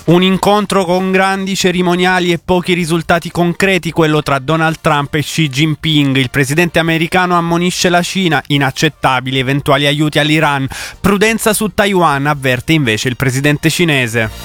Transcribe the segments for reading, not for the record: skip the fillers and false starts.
Un incontro con grandi cerimoniali e pochi risultati concreti, quello tra Donald Trump e Xi Jinping. Il presidente americano ammonisce la Cina, inaccettabili eventuali aiuti all'Iran. Prudenza su Taiwan, avverte invece il presidente cinese.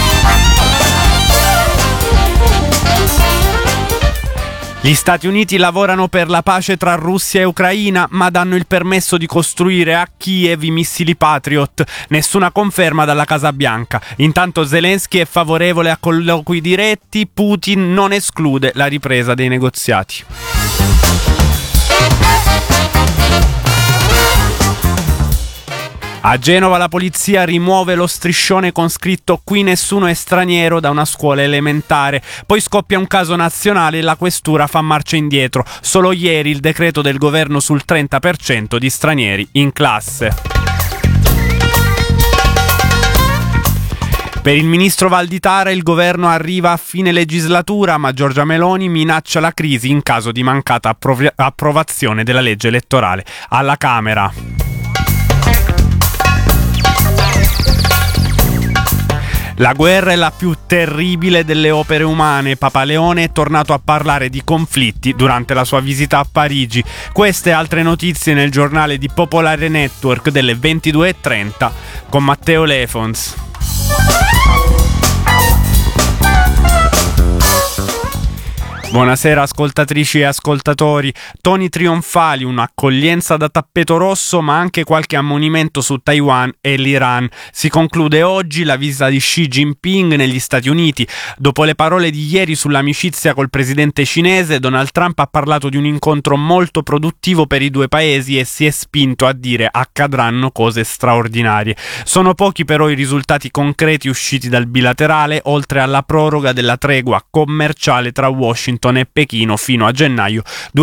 Gli Stati Uniti lavorano per la pace tra Russia e Ucraina, ma danno il permesso di costruire a Kiev i missili Patriot. Nessuna conferma dalla Casa Bianca. Intanto Zelensky è favorevole a colloqui diretti, Putin non esclude la ripresa dei negoziati. A Genova la polizia rimuove lo striscione con scritto "Qui nessuno è straniero" da una scuola elementare. Poi scoppia un caso nazionale e la questura fa marcia indietro. Solo ieri il decreto del governo sul 30% di stranieri in classe. Per il ministro Valditara il governo arriva a fine legislatura, ma Giorgia Meloni minaccia la crisi in caso di mancata approvazione della legge elettorale alla Camera. La guerra è la più terribile delle opere umane. Papa Leone è tornato a parlare di conflitti durante la sua visita a Parigi. Queste e altre notizie nel giornale di Popolare Network delle 22:30 con Matteo Lefons. Buonasera ascoltatrici e ascoltatori. Toni trionfali, un'accoglienza da tappeto rosso, ma anche qualche ammonimento su Taiwan e l'Iran. Si conclude oggi la visita di Xi Jinping negli Stati Uniti. Dopo le parole di ieri sull'amicizia col presidente cinese, Donald Trump ha parlato di un incontro molto produttivo per i due paesi e si è spinto a dire accadranno cose straordinarie. Sono pochi però i risultati concreti usciti dal bilaterale, oltre alla proroga della tregua commerciale tra Washington e Pechino fino a gennaio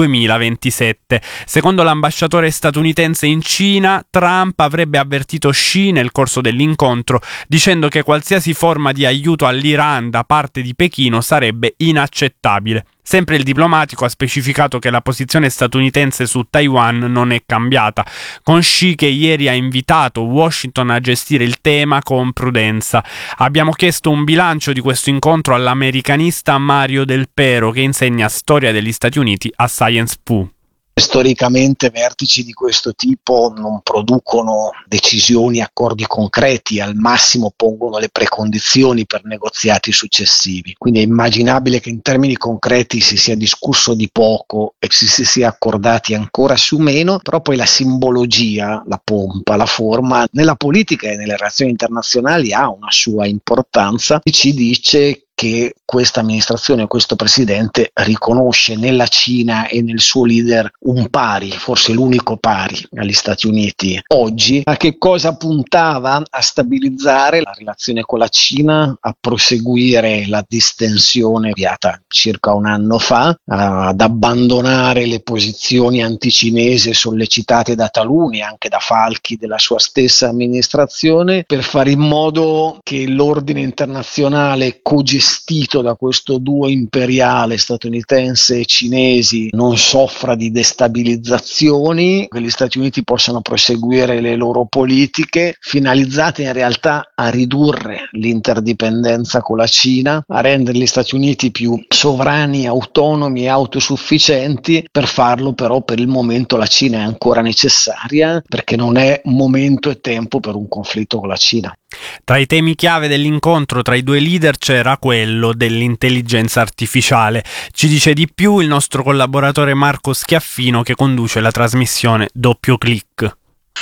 2027. Secondo l'ambasciatore statunitense in Cina, Trump avrebbe avvertito Xi nel corso dell'incontro, dicendo che qualsiasi forma di aiuto all'Iran da parte di Pechino sarebbe inaccettabile. Sempre il diplomatico ha specificato che la posizione statunitense su Taiwan non è cambiata, con Xi che ieri ha invitato Washington a gestire il tema con prudenza. Abbiamo chiesto un bilancio di questo incontro all'americanista Mario Del Pero, che insegna storia degli Stati Uniti a Sciences Po. Storicamente vertici di questo tipo non producono decisioni, accordi concreti, al massimo pongono le precondizioni per negoziati successivi. Quindi è immaginabile che in termini concreti si sia discusso di poco e si sia accordati ancora su meno, però poi la simbologia, la pompa, la forma nella politica e nelle relazioni internazionali ha una sua importanza e ci dice che questa amministrazione, questo presidente riconosce nella Cina e nel suo leader un pari, forse l'unico pari agli Stati Uniti oggi. A che cosa puntava? A stabilizzare la relazione con la Cina, a proseguire la distensione avviata circa un anno fa, ad abbandonare le posizioni anticinesi sollecitate da taluni, anche da falchi della sua stessa amministrazione, per fare in modo che l'ordine internazionale cogestito da questo duo imperiale statunitense e cinesi non soffra di destabilizzazioni, che gli Stati Uniti possano proseguire le loro politiche finalizzate in realtà a ridurre l'interdipendenza con la Cina, a rendere gli Stati Uniti più sovrani, autonomi e autosufficienti. Per farlo però per il momento la Cina è ancora necessaria, perché non è momento e tempo per un conflitto con la Cina. Tra i temi chiave dell'incontro tra i due leader c'era quello dell'intelligenza artificiale. Ci dice di più il nostro collaboratore Marco Schiaffino, che conduce la trasmissione Doppio Clic.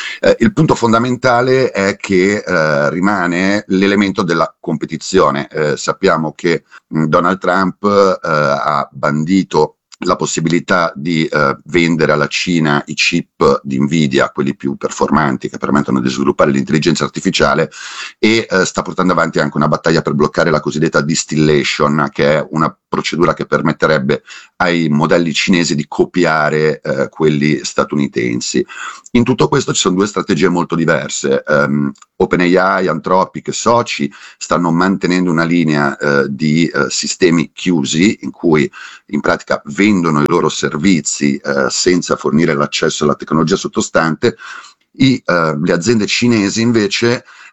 Il punto fondamentale è che rimane l'elemento della competizione. Sappiamo che Donald Trump ha bandito la possibilità di vendere alla Cina i chip di Nvidia, quelli più performanti che permettono di sviluppare l'intelligenza artificiale, e sta portando avanti anche una battaglia per bloccare la cosiddetta distillation, che è una procedura che permetterebbe ai modelli cinesi di copiare quelli statunitensi. In tutto questo ci sono due strategie molto diverse. OpenAI, Anthropic e soci stanno mantenendo una linea di sistemi chiusi, in cui in pratica vendono i loro servizi senza fornire l'accesso alla tecnologia sottostante. Le aziende cinesi invece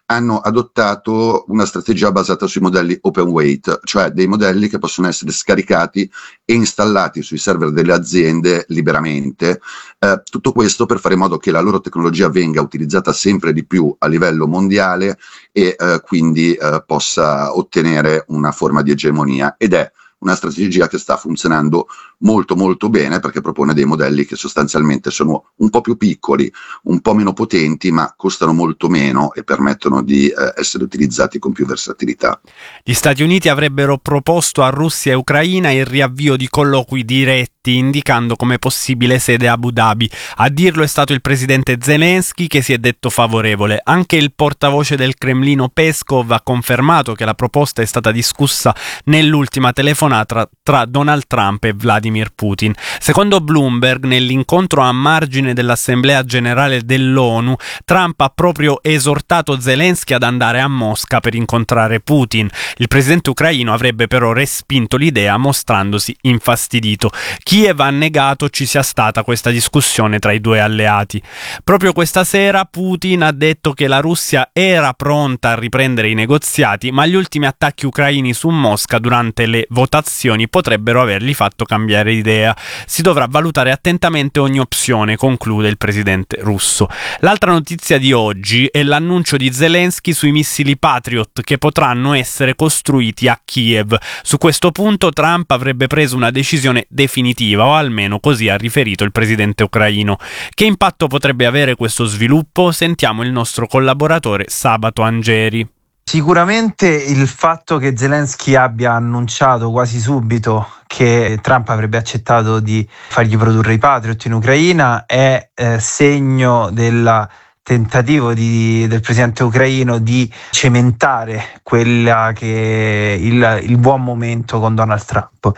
hanno adottato una strategia basata sui modelli open weight, cioè dei modelli che possono essere scaricati e installati sui server delle aziende liberamente. Tutto questo per fare in modo che la loro tecnologia venga utilizzata sempre di più a livello mondiale e quindi possa ottenere una forma di egemonia, ed è una strategia che sta funzionando molto molto bene, perché propone dei modelli che sostanzialmente sono un po' più piccoli, un po' meno potenti, ma costano molto meno e permettono di essere utilizzati con più versatilità. Gli Stati Uniti avrebbero proposto a Russia e Ucraina il riavvio di colloqui diretti, indicando come possibile sede Abu Dhabi. A dirlo è stato il presidente Zelensky, che si è detto favorevole. Anche il portavoce del Cremlino Peskov ha confermato che la proposta è stata discussa nell'ultima telefonata tra Donald Trump e Vladimir Putin. Secondo Bloomberg, nell'incontro a margine dell'Assemblea Generale dell'ONU, Trump ha proprio esortato Zelensky ad andare a Mosca per incontrare Putin. Il presidente ucraino avrebbe però respinto l'idea, mostrandosi infastidito. Kiev ha negato ci sia stata questa discussione tra i due alleati. Proprio questa sera Putin ha detto che la Russia era pronta a riprendere i negoziati, ma gli ultimi attacchi ucraini su Mosca durante le votazioni potrebbero avergli fatto cambiare idea. Si dovrà valutare attentamente ogni opzione, conclude il presidente russo. L'altra notizia di oggi è l'annuncio di Zelensky sui missili Patriot che potranno essere costruiti a Kiev. Su questo punto Trump avrebbe preso una decisione definitiva, o almeno così ha riferito il presidente ucraino. Che impatto potrebbe avere questo sviluppo? Sentiamo il nostro collaboratore Sabato Angeri. Sicuramente il fatto che Zelensky abbia annunciato quasi subito che Trump avrebbe accettato di fargli produrre i Patriot in Ucraina è segno del tentativo del presidente ucraino di cementare quella che il buon momento con Donald Trump,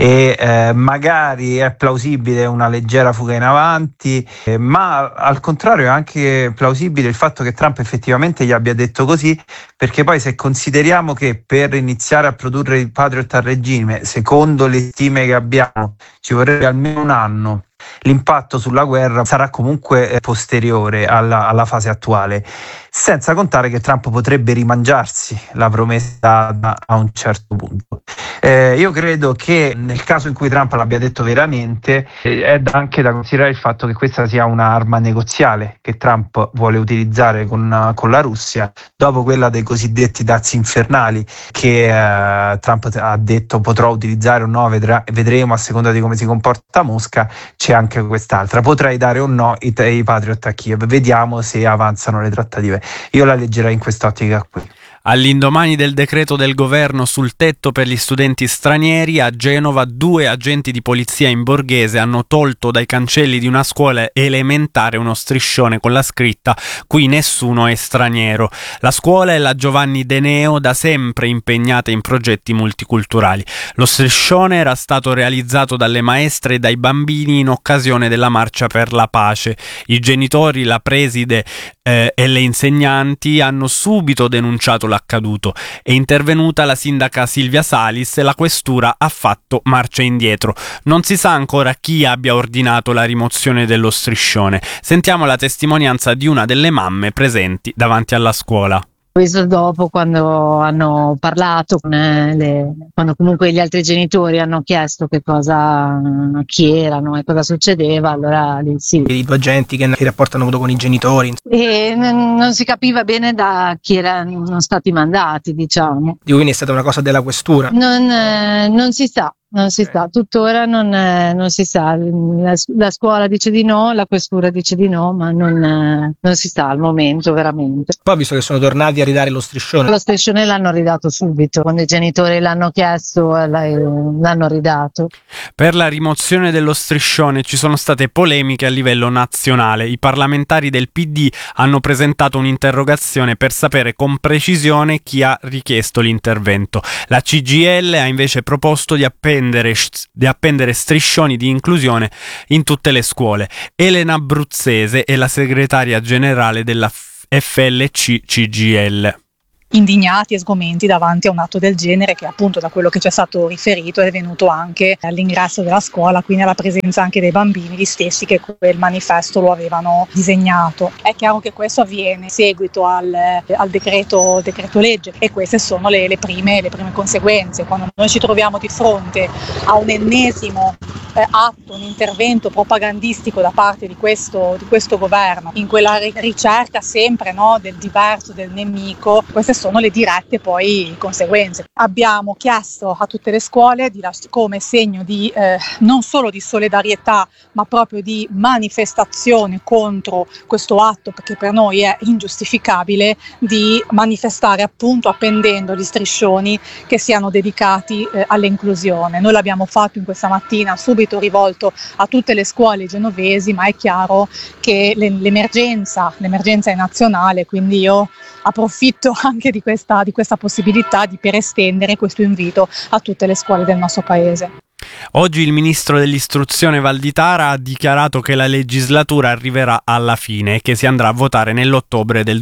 e magari è plausibile una leggera fuga in avanti, ma al contrario è anche plausibile il fatto che Trump effettivamente gli abbia detto così, perché poi se consideriamo che per iniziare a produrre i Patriot a regime, secondo le stime che abbiamo, ci vorrebbe almeno un anno, l'impatto sulla guerra sarà comunque posteriore alla fase attuale, senza contare che Trump potrebbe rimangiarsi la promessa a un certo punto. Io credo che nel caso in cui Trump l'abbia detto veramente, è anche da considerare il fatto che questa sia un'arma negoziale che Trump vuole utilizzare con la Russia, dopo quella dei cosiddetti dazi infernali che Trump ha detto potrò utilizzare o no, vedremo a seconda di come si comporta Mosca. C'è anche quest'altra, potrei dare o no i Patriot a Kiev, vediamo se avanzano le trattative. Io la leggerei in quest'ottica qui. All'indomani del decreto del governo sul tetto per gli studenti stranieri, a Genova 2 agenti di polizia in borghese hanno tolto dai cancelli di una scuola elementare uno striscione con la scritta «Qui nessuno è straniero». La scuola è la Giovanni De Neo, da sempre impegnata in progetti multiculturali. Lo striscione era stato realizzato dalle maestre e dai bambini in occasione della Marcia per la Pace. I genitori, la preside e le insegnanti hanno subito denunciato l'accaduto. È intervenuta la sindaca Silvia Salis e la questura ha fatto marcia indietro. Non si sa ancora chi abbia ordinato la rimozione dello striscione. Sentiamo la testimonianza di una delle mamme presenti davanti alla scuola. Questo dopo, quando hanno parlato, quando comunque gli altri genitori hanno chiesto chi erano e cosa succedeva, allora lì sì. I due agenti che rapporto hanno avuto con i genitori. E non si capiva bene da chi erano stati mandati, diciamo. Quindi è stata una cosa della questura? Non si sa. Non si sa, tuttora non si sa, la scuola dice di no, la questura dice di no, ma non si sa al momento veramente. Poi visto che sono tornati a ridare lo striscione. Lo striscione l'hanno ridato subito, quando i genitori l'hanno chiesto l'hanno ridato. Per la rimozione dello striscione ci sono state polemiche a livello nazionale. I parlamentari del PD hanno presentato un'interrogazione per sapere con precisione chi ha richiesto l'intervento. La CGIL ha invece proposto di appendere striscioni di inclusione in tutte le scuole. Elena Bruzzese è la segretaria generale della FLC CGIL. indignati e sgomenti davanti a un atto del genere che, appunto, da quello che ci è stato riferito, è venuto anche all'ingresso della scuola, quindi alla presenza anche dei bambini, gli stessi che quel manifesto lo avevano disegnato. È chiaro che questo avviene in seguito al decreto legge, e queste sono le prime conseguenze. Quando noi ci troviamo di fronte a un ennesimo atto, un intervento propagandistico da parte di questo governo, in quella ricerca sempre, no, del diverso, del nemico, queste sono le dirette poi conseguenze. Abbiamo chiesto a tutte le scuole come segno di non solo di solidarietà, ma proprio di manifestazione contro questo atto, perché per noi è ingiustificabile, di manifestare appunto appendendo gli striscioni che siano dedicati all'inclusione. Noi l'abbiamo fatto in questa mattina, subito rivolto a tutte le scuole genovesi, ma è chiaro che l'emergenza è nazionale, quindi io approfitto anche di questa possibilità per estendere questo invito a tutte le scuole del nostro paese. Oggi il ministro dell'istruzione Valditara ha dichiarato che la legislatura arriverà alla fine e che si andrà a votare nell'ottobre del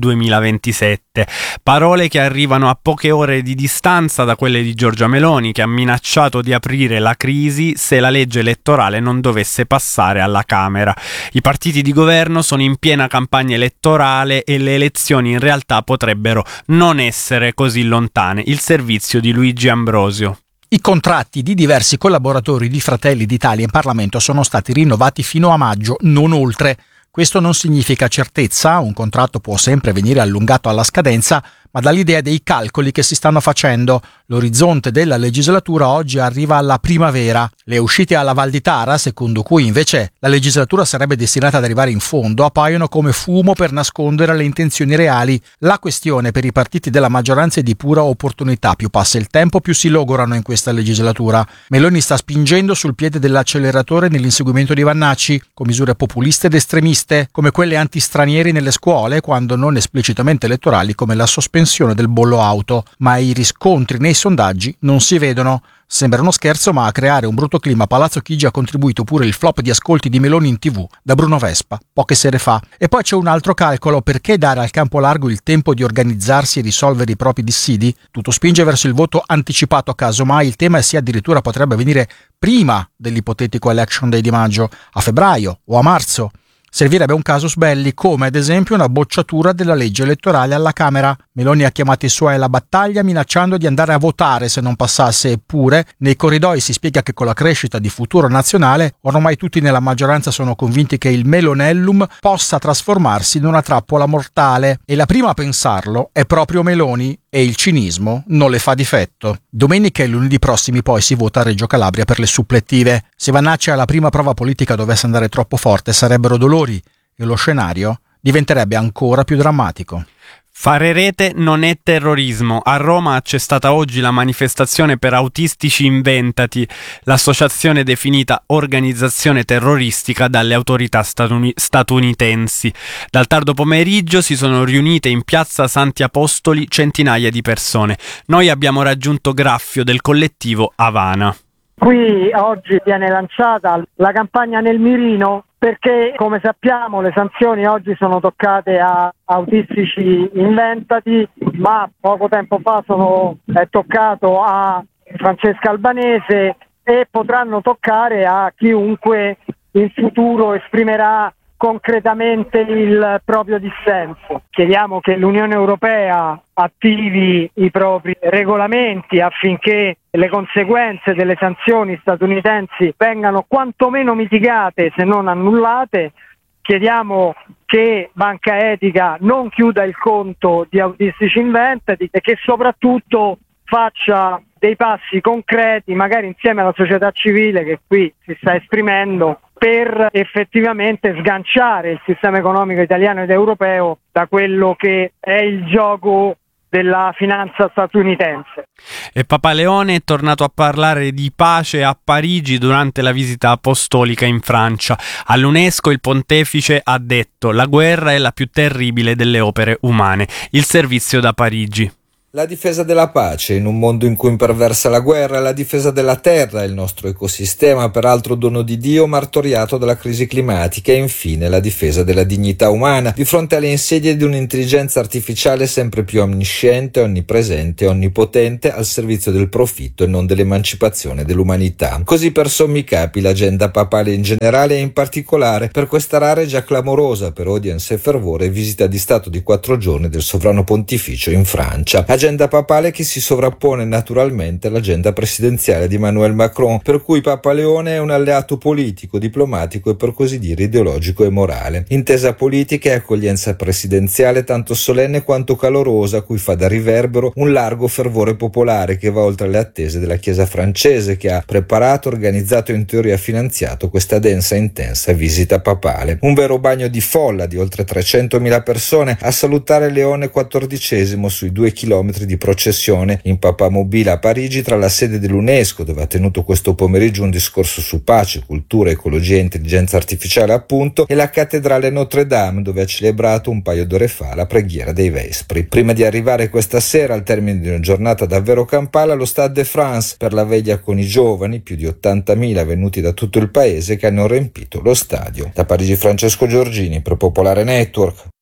2027. Parole che arrivano a poche ore di distanza da quelle di Giorgia Meloni, che ha minacciato di aprire la crisi se la legge elettorale non dovesse passare alla Camera. I partiti di governo sono in piena campagna elettorale e le elezioni in realtà potrebbero non essere così lontane. Il servizio di Luigi Ambrosio. I contratti di diversi collaboratori di Fratelli d'Italia in Parlamento sono stati rinnovati fino a maggio, non oltre. Questo non significa certezza, un contratto può sempre venire allungato alla scadenza, ma dall'idea dei calcoli che si stanno facendo. L'orizzonte della legislatura oggi arriva alla primavera. Le uscite alla Valditara, secondo cui invece la legislatura sarebbe destinata ad arrivare in fondo, appaiono come fumo per nascondere le intenzioni reali. La questione per i partiti della maggioranza è di pura opportunità. Più passa il tempo, più si logorano in questa legislatura. Meloni sta spingendo sul piede dell'acceleratore nell'inseguimento di Vannacci, con misure populiste ed estremiste, come quelle antistranieri nelle scuole, quando non esplicitamente elettorali, come la sospensione del bollo auto, ma i riscontri nei sondaggi non si vedono. Sembra uno scherzo, ma a creare un brutto clima a Palazzo Chigi ha contribuito pure il flop di ascolti di Meloni in TV da Bruno Vespa poche sere fa. E poi c'è un altro calcolo: perché dare al campo largo il tempo di organizzarsi e risolvere i propri dissidi? Tutto spinge verso il voto anticipato, casomai il tema sia addirittura potrebbe venire prima dell'ipotetico election day di maggio, a febbraio o a marzo. Servirebbe un casus belli, come ad esempio una bocciatura della legge elettorale alla Camera. Meloni ha chiamato i suoi alla battaglia minacciando di andare a votare se non passasse, eppure nei corridoi si spiega che con la crescita di Futuro Nazionale ormai tutti nella maggioranza sono convinti che il Melonellum possa trasformarsi in una trappola mortale, e la prima a pensarlo è proprio Meloni, e il cinismo non le fa difetto. Domenica e lunedì prossimi poi si vota a Reggio Calabria per le supplettive. Se Vannacci alla prima prova politica dovesse andare troppo forte sarebbero dolori e lo scenario diventerebbe ancora più drammatico. Fare rete non è terrorismo. A Roma c'è stata oggi la manifestazione per autistici inventati, l'associazione definita organizzazione terroristica dalle autorità statunitensi. Dal tardo pomeriggio si sono riunite in piazza Santi Apostoli centinaia di persone. Noi abbiamo raggiunto Graffio del collettivo Havana. Qui oggi viene lanciata la campagna Nel Mirino, perché come sappiamo le sanzioni oggi sono toccate a autistici inventati, ma poco tempo fa è toccato a Francesca Albanese e potranno toccare a chiunque in futuro esprimerà concretamente il proprio dissenso. Chiediamo che l'Unione Europea attivi i propri regolamenti affinché le conseguenze delle sanzioni statunitensi vengano quantomeno mitigate, se non annullate. Chiediamo che Banca Etica non chiuda il conto di autistici inventati e che soprattutto faccia dei passi concreti, magari insieme alla società civile che qui si sta esprimendo, per effettivamente sganciare il sistema economico italiano ed europeo da quello che è il gioco della finanza statunitense. E Papa Leone è tornato a parlare di pace a Parigi durante la visita apostolica in Francia. All'UNESCO il pontefice ha detto: la guerra è la più terribile delle opere umane. Il servizio da Parigi. La difesa della pace in un mondo in cui imperversa la guerra, la difesa della terra, il nostro ecosistema, peraltro dono di Dio, martoriato dalla crisi climatica, e infine la difesa della dignità umana di fronte alle insidie di un'intelligenza artificiale sempre più onnisciente, onnipresente e onnipotente al servizio del profitto e non dell'emancipazione dell'umanità. Così per sommi capi l'agenda papale in generale e in particolare per questa rara e già clamorosa per audience e fervore visita di Stato di 4 giorni del sovrano pontificio in Francia. Agenda papale che si sovrappone naturalmente all'agenda presidenziale di Emmanuel Macron, per cui Papa Leone è un alleato politico, diplomatico e per così dire ideologico e morale. Intesa politica e accoglienza presidenziale tanto solenne quanto calorosa, a cui fa da riverbero un largo fervore popolare che va oltre le attese della Chiesa francese, che ha preparato, organizzato e in teoria finanziato questa densa e intensa visita papale. Un vero bagno di folla di oltre 300.000 persone a salutare Leone XIV sui 2 chilometri di processione in papamobile a Parigi, tra la sede dell'UNESCO, dove ha tenuto questo pomeriggio un discorso su pace, cultura, ecologia e intelligenza artificiale appunto, e la cattedrale Notre Dame, dove ha celebrato un paio d'ore fa la preghiera dei Vespri. Prima di arrivare questa sera, al termine di una giornata davvero campale, allo Stade de France per la veglia con i giovani, più di 80.000 venuti da tutto il paese che hanno riempito lo stadio. Da Parigi Francesco Giorgini per Popolare Network.